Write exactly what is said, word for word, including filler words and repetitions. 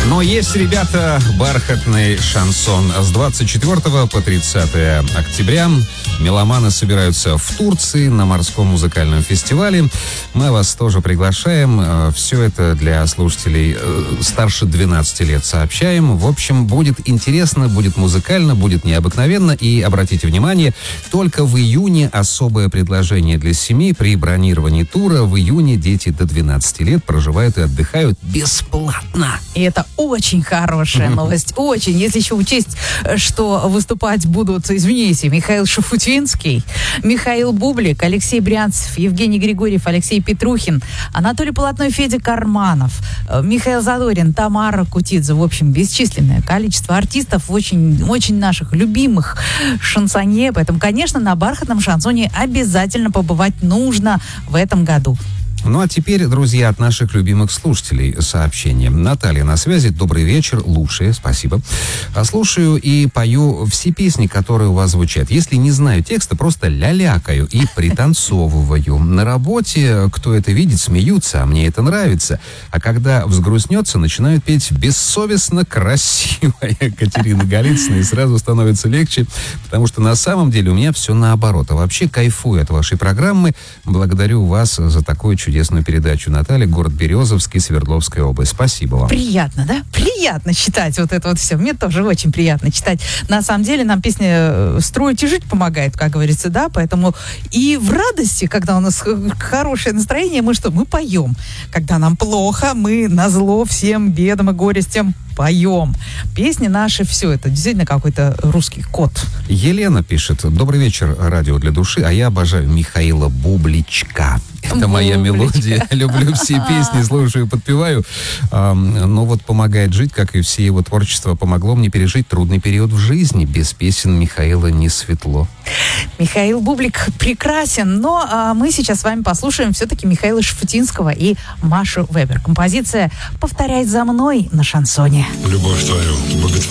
Но есть, ребята, бархатный шансон. С двадцать четвёртого по тридцатое октября меломаны собираются в Турции на морском музыкальном фестивале. Мы вас тоже приглашаем. Все это для слушателей старше двенадцати лет сообщаем. В общем, будет интересно, будет музыкально, будет необыкновенно. И обратите внимание, только в июне особое предложение для семей при бронировании тура. В июне дети до двенадцати лет проживают и отдыхают бесплатно. И это очень хорошая новость. Очень. Если еще учесть, что выступать будут, извините, Михаил Шафутинский, Михаил Бублик, Алексей Брянцев, Евгений Григорьев, Алексей Петрухин, Анатолий Полотной, Федя Карманов, Михаил Задорин, Тамара Кутидзе. В общем, бесчисленное количество артистов, очень, очень наших любимых шансонье. Поэтому, конечно, на бархатном шансоне обязательно побывать нужно в этом году. Ну а теперь, друзья, от наших любимых слушателей сообщение. Наталья на связи. Добрый вечер. Лучшие. Спасибо. Слушаю и пою все песни, которые у вас звучат. Если не знаю текста, просто лялякаю и пританцовываю. На работе, кто это видит, смеются, а мне это нравится. А когда взгрустнется, начинают петь бессовестно красивая Катерина Голицына, и сразу становится легче, потому что на самом деле у меня все наоборот. А вообще кайфую от вашей программы. Благодарю вас за такое чудесное чудесную передачу. Наталья, город Березовский, Свердловская область. Спасибо вам. Приятно, да? Приятно читать вот это вот все. Мне тоже очень приятно читать. На самом деле нам песня «Строить и жить» помогает, как говорится, да? Поэтому и в радости, когда у нас хорошее настроение, мы что? Мы поем. Когда нам плохо, мы назло всем бедам и горестям поем. Песни наши, все это действительно какой-то русский код. Елена пишет: добрый вечер, радио для души, а я обожаю Михаила Бубличка. Это моя мелодия. Люблю все песни, слушаю, подпеваю. А, но вот помогает жить, как и все его творчество, помогло мне пережить трудный период в жизни. Без песен Михаила не светло. Михаил Бублик прекрасен, но а, мы сейчас с вами послушаем все-таки Михаила Шафутинского и Машу Вебер. Композиция «Повторяй за мной» на шансоне. Любовь твою